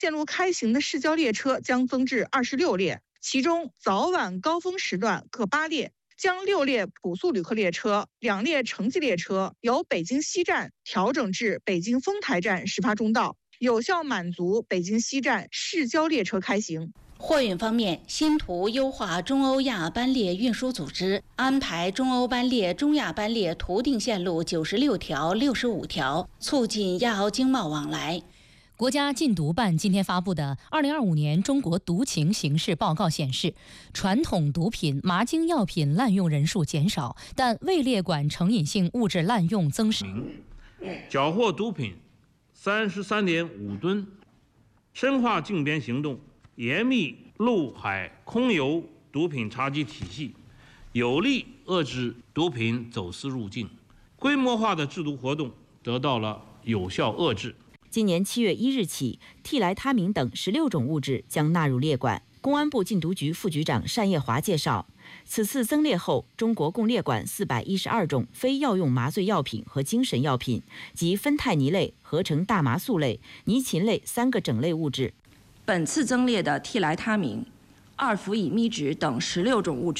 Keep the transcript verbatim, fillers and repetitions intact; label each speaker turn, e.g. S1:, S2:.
S1: 线路开行的市郊列车将增至二十六列，其中早晚高峰时段各八列，将六列普速旅客列车、两列城际列车由北京西站调整至北京丰台站始发终到，有效满足北京西站市郊列车开行。
S2: 货运方面，新图优化中欧亚班列运输组织，安排中欧班列、中亚班列图定线路九十六条、六十五条，促进亚欧经贸往来。
S3: 国家禁毒办今天发布的《二零二五年中国毒情形势报告》显示，传统毒品、麻精药品滥用人数减少，但未列管成瘾性物质滥用增实。
S4: 缴获毒品三十三点五吨，深化禁边行动，严密陆海空油毒品查缉体系，有力遏制毒品走私入境，规模化的制毒活动得到了有效遏制。
S5: 今年七月一日起，替来他明等十六种物质将纳入列管。公安部禁毒局副局长单业华介绍，此次增列后，中国共列管四百一十二种非药用麻醉药品和精神药品及芬太尼类、合成大麻素类、尼嗪类三个整类物质。
S6: 本次增列的替来他明、二氟乙醚酯等十六种物质。